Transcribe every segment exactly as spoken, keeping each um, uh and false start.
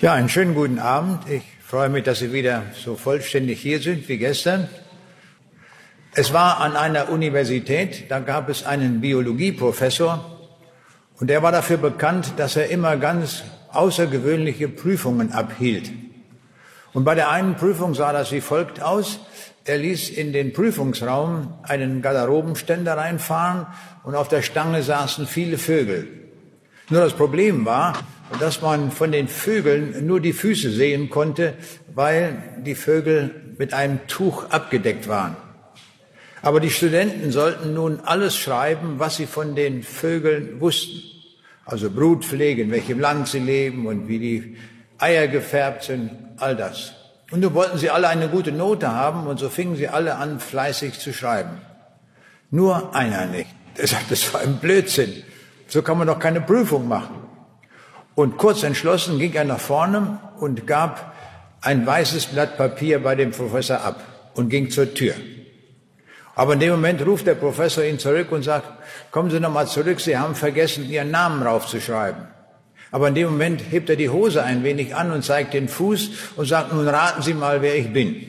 Ja, einen schönen guten Abend. Ich freue mich, dass Sie wieder so vollständig hier sind wie gestern. Es war an einer Universität, da gab es einen Biologieprofessor und der war dafür bekannt, dass er immer ganz außergewöhnliche Prüfungen abhielt. Und bei der einen Prüfung sah das wie folgt aus. Er ließ in den Prüfungsraum einen Garderobenständer reinfahren und auf der Stange saßen viele Vögel. Nur das Problem war, dass man von den Vögeln nur die Füße sehen konnte, weil die Vögel mit einem Tuch abgedeckt waren. Aber die Studenten sollten nun alles schreiben, was sie von den Vögeln wussten. Also Brutpflege, in welchem Land sie leben und wie die Eier gefärbt sind, all das. Und nun wollten sie alle eine gute Note haben und so fingen sie alle an, fleißig zu schreiben. Nur einer nicht. Der sagte, das war ein Blödsinn. So kann man doch keine Prüfung machen. Und kurz entschlossen ging er nach vorne und gab ein weißes Blatt Papier bei dem Professor ab und ging zur Tür. Aber in dem Moment ruft der Professor ihn zurück und sagt, kommen Sie noch mal zurück, Sie haben vergessen, Ihren Namen raufzuschreiben. Aber in dem Moment hebt er die Hose ein wenig an und zeigt den Fuß und sagt, nun raten Sie mal, wer ich bin.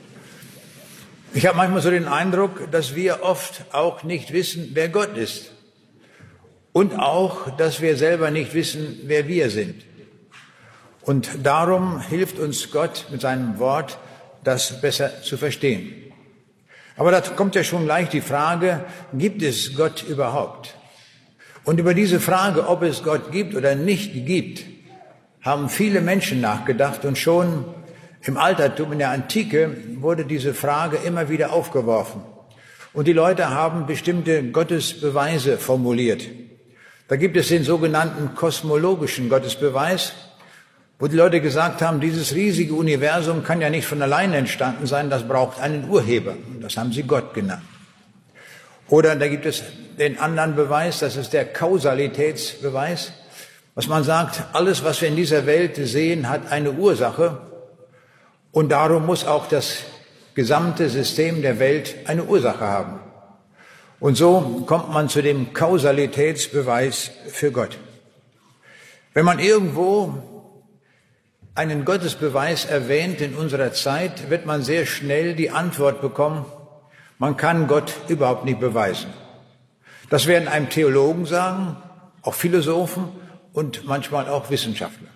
Ich habe manchmal so den Eindruck, dass wir oft auch nicht wissen, wer Gott ist. Und auch, dass wir selber nicht wissen, wer wir sind. Und darum hilft uns Gott mit seinem Wort, das besser zu verstehen. Aber da kommt ja schon gleich die Frage, gibt es Gott überhaupt? Und über diese Frage, ob es Gott gibt oder nicht gibt, haben viele Menschen nachgedacht. Und schon im Altertum, in der Antike, wurde diese Frage immer wieder aufgeworfen. Und die Leute haben bestimmte Gottesbeweise formuliert. Da gibt es den sogenannten kosmologischen Gottesbeweis, wo die Leute gesagt haben, dieses riesige Universum kann ja nicht von alleine entstanden sein, das braucht einen Urheber. Das haben sie Gott genannt. Oder da gibt es den anderen Beweis, das ist der Kausalitätsbeweis, was man sagt, alles, was wir in dieser Welt sehen, hat eine Ursache und darum muss auch das gesamte System der Welt eine Ursache haben. Und so kommt man zu dem Kausalitätsbeweis für Gott. Wenn man irgendwo einen Gottesbeweis erwähnt in unserer Zeit, wird man sehr schnell die Antwort bekommen, man kann Gott überhaupt nicht beweisen. Das werden einem Theologen sagen, auch Philosophen und manchmal auch Wissenschaftler.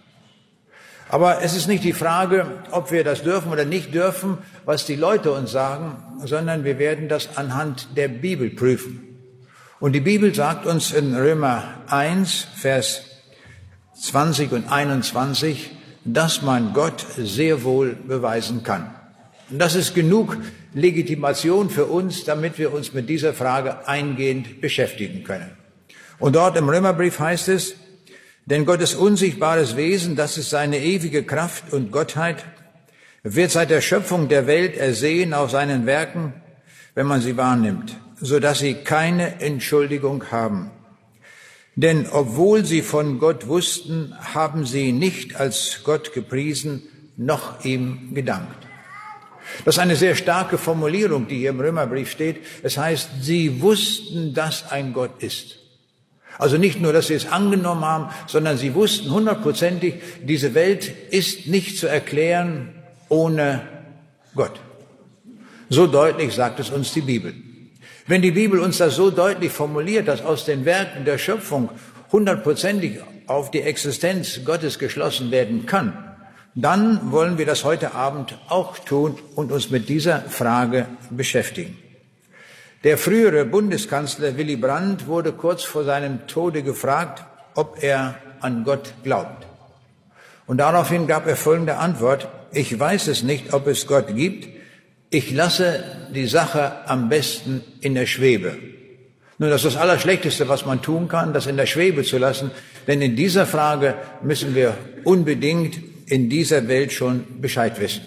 Aber es ist nicht die Frage, ob wir das dürfen oder nicht dürfen, was die Leute uns sagen, sondern wir werden das anhand der Bibel prüfen. Und die Bibel sagt uns in Römer eins, Vers zwanzig und einundzwanzig, dass man Gott sehr wohl beweisen kann. Und das ist genug Legitimation für uns, damit wir uns mit dieser Frage eingehend beschäftigen können. Und dort im Römerbrief heißt es, denn Gottes unsichtbares Wesen, das ist seine ewige Kraft und Gottheit, wird seit der Schöpfung der Welt ersehen auf seinen Werken, wenn man sie wahrnimmt, so dass sie keine Entschuldigung haben. Denn obwohl sie von Gott wussten, haben sie nicht als Gott gepriesen, noch ihm gedankt. Das ist eine sehr starke Formulierung, die hier im Römerbrief steht. Es heißt, sie wussten, dass ein Gott ist. Also nicht nur, dass sie es angenommen haben, sondern sie wussten hundertprozentig, diese Welt ist nicht zu erklären ohne Gott. So deutlich sagt es uns die Bibel. Wenn die Bibel uns das so deutlich formuliert, dass aus den Werken der Schöpfung hundertprozentig auf die Existenz Gottes geschlossen werden kann, dann wollen wir das heute Abend auch tun und uns mit dieser Frage beschäftigen. Der frühere Bundeskanzler Willy Brandt wurde kurz vor seinem Tode gefragt, ob er an Gott glaubt. Und daraufhin gab er folgende Antwort, ich weiß es nicht, ob es Gott gibt, ich lasse die Sache am besten in der Schwebe. Nun, das ist das Allerschlechteste, was man tun kann, das in der Schwebe zu lassen, denn in dieser Frage müssen wir unbedingt in dieser Welt schon Bescheid wissen.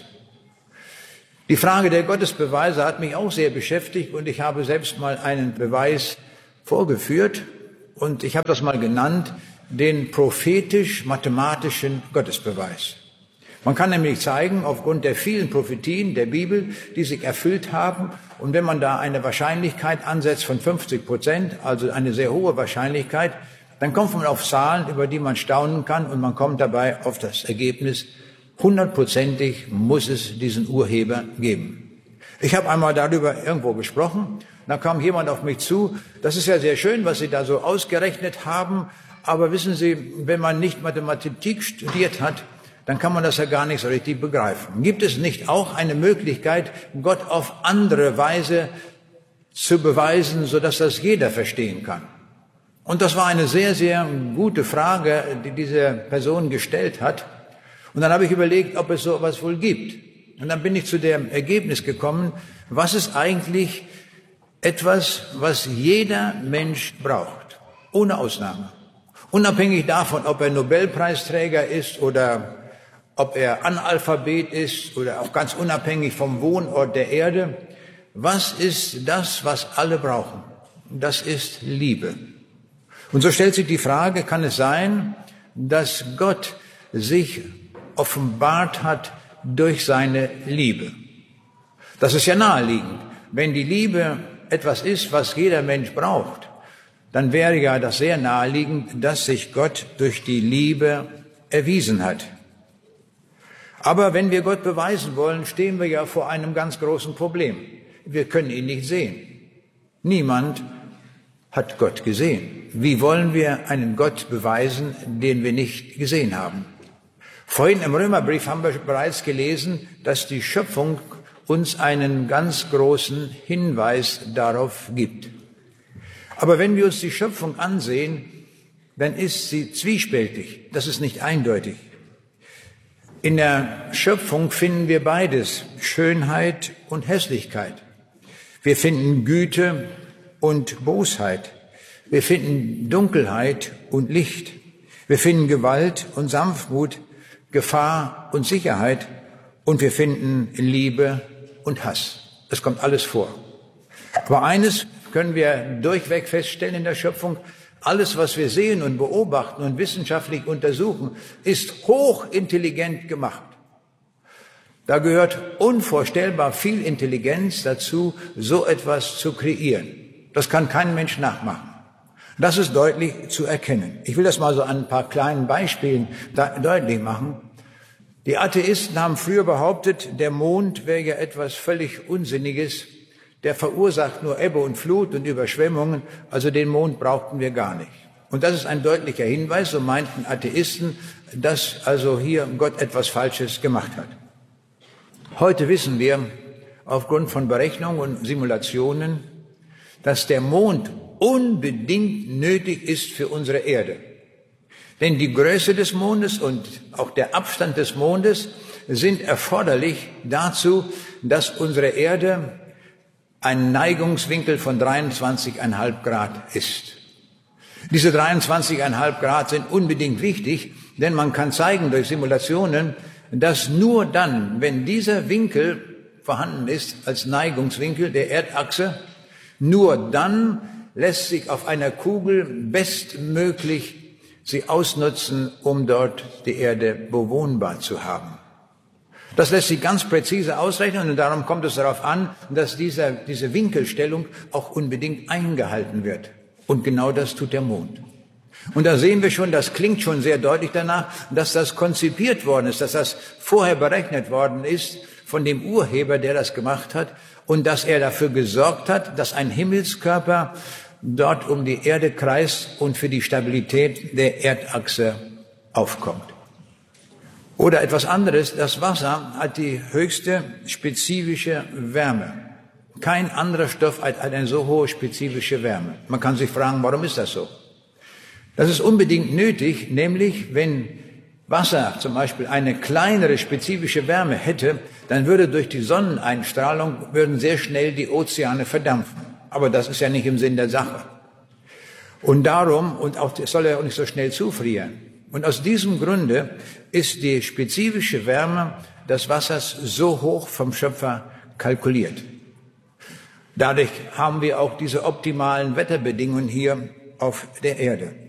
Die Frage der Gottesbeweise hat mich auch sehr beschäftigt und ich habe selbst mal einen Beweis vorgeführt und ich habe das mal genannt, den prophetisch-mathematischen Gottesbeweis. Man kann nämlich zeigen, aufgrund der vielen Prophetien der Bibel, die sich erfüllt haben, und wenn man da eine Wahrscheinlichkeit ansetzt von fünfzig Prozent, also eine sehr hohe Wahrscheinlichkeit, dann kommt man auf Zahlen, über die man staunen kann, und man kommt dabei auf das Ergebnis, hundertprozentig muss es diesen Urheber geben. Ich habe einmal darüber irgendwo gesprochen, da kam jemand auf mich zu, das ist ja sehr schön, was Sie da so ausgerechnet haben, aber wissen Sie, wenn man nicht Mathematik studiert hat, dann kann man das ja gar nicht so richtig begreifen. Gibt es nicht auch eine Möglichkeit, Gott auf andere Weise zu beweisen, sodass das jeder verstehen kann? Und das war eine sehr, sehr gute Frage, die diese Person gestellt hat. Und dann habe ich überlegt, ob es so etwas wohl gibt. Und dann bin ich zu dem Ergebnis gekommen, was ist eigentlich etwas, was jeder Mensch braucht, ohne Ausnahme. Unabhängig davon, ob er Nobelpreisträger ist oder ob er Analphabet ist oder auch ganz unabhängig vom Wohnort der Erde. Was ist das, was alle brauchen? Das ist Liebe. Und so stellt sich die Frage, kann es sein, dass Gott sich offenbart hat durch seine Liebe? Das ist ja naheliegend. Wenn die Liebe etwas ist, was jeder Mensch braucht, dann wäre ja das sehr naheliegend, dass sich Gott durch die Liebe erwiesen hat. Aber wenn wir Gott beweisen wollen, stehen wir ja vor einem ganz großen Problem. Wir können ihn nicht sehen. Niemand hat Gott gesehen. Wie wollen wir einen Gott beweisen, den wir nicht gesehen haben? Vorhin im Römerbrief haben wir bereits gelesen, dass die Schöpfung uns einen ganz großen Hinweis darauf gibt. Aber wenn wir uns die Schöpfung ansehen, dann ist sie zwiespältig. Das ist nicht eindeutig. In der Schöpfung finden wir beides, Schönheit und Hässlichkeit. Wir finden Güte und Bosheit. Wir finden Dunkelheit und Licht. Wir finden Gewalt und Sanftmut, Gefahr und Sicherheit. Und wir finden Liebe und Hass. Das kommt alles vor. Aber eines können wir durchweg feststellen in der Schöpfung: Alles, was wir sehen und beobachten und wissenschaftlich untersuchen, ist hochintelligent gemacht. Da gehört unvorstellbar viel Intelligenz dazu, so etwas zu kreieren. Das kann kein Mensch nachmachen. Das ist deutlich zu erkennen. Ich will das mal so an ein paar kleinen Beispielen deutlich machen. Die Atheisten haben früher behauptet, der Mond wäre ja etwas völlig Unsinniges. Der verursacht nur Ebbe und Flut und Überschwemmungen, also den Mond brauchten wir gar nicht. Und das ist ein deutlicher Hinweis, so meinten Atheisten, dass also hier Gott etwas Falsches gemacht hat. Heute wissen wir aufgrund von Berechnungen und Simulationen, dass der Mond unbedingt nötig ist für unsere Erde. Denn die Größe des Mondes und auch der Abstand des Mondes sind erforderlich dazu, dass unsere Erde ein Neigungswinkel von dreiundzwanzig Komma fünf Grad ist. Diese dreiundzwanzig Komma fünf Grad sind unbedingt wichtig, denn man kann zeigen durch Simulationen, dass nur dann, wenn dieser Winkel vorhanden ist als Neigungswinkel der Erdachse, nur dann lässt sich auf einer Kugel bestmöglich sie ausnutzen, um dort die Erde bewohnbar zu haben. Das lässt sich ganz präzise ausrechnen und darum kommt es darauf an, dass dieser, diese Winkelstellung auch unbedingt eingehalten wird. Und genau das tut der Mond. Und da sehen wir schon, das klingt schon sehr deutlich danach, dass das konzipiert worden ist, dass das vorher berechnet worden ist von dem Urheber, der das gemacht hat, und dass er dafür gesorgt hat, dass ein Himmelskörper dort um die Erde kreist und für die Stabilität der Erdachse aufkommt. Oder etwas anderes, das Wasser hat die höchste spezifische Wärme. Kein anderer Stoff hat eine so hohe spezifische Wärme. Man kann sich fragen, warum ist das so? Das ist unbedingt nötig, nämlich wenn Wasser zum Beispiel eine kleinere spezifische Wärme hätte, dann würde durch die Sonneneinstrahlung würden sehr schnell die Ozeane verdampfen. Aber das ist ja nicht im Sinn der Sache. Und darum, und auch es soll ja auch nicht so schnell zufrieren. Und aus diesem Grunde ist die spezifische Wärme des Wassers so hoch vom Schöpfer kalkuliert. Dadurch haben wir auch diese optimalen Wetterbedingungen hier auf der Erde.